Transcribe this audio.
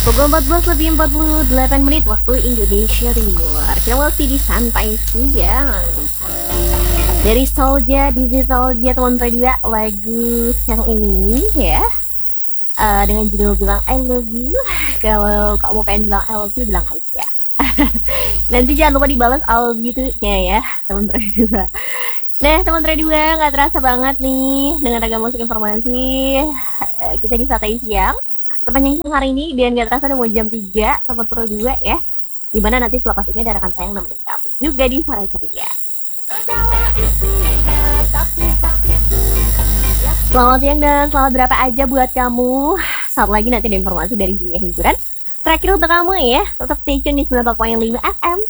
Pukul 14:48 waktu Indonesia Timur. Kita masih di Santai Siang. Dari Solja, Dizzy Solja, teman kedua lagu yang ini ya. Dengan judul bilang I love you. Kalau kamu pengen bilang I love you, bilang aja. Nanti jangan lupa dibalas I love you tuh-nya ya, teman kedua. Nah, teman kedua, nggak terasa banget nih dengan ragam musik informasi. Kita di Santai Siang sepanjang siang hari ini, dan gak terasa udah mau jam 3 teman pro 2 ya, dimana nanti selepas ini ada rekan sayang nemenin kamu juga di sore ceria. Selamat siang dan selamat berapa aja buat kamu. Saat lagi nanti ada informasi dari dunia hiburan terakhir untuk kamu ya. Tetap stay tune di 94.5 FM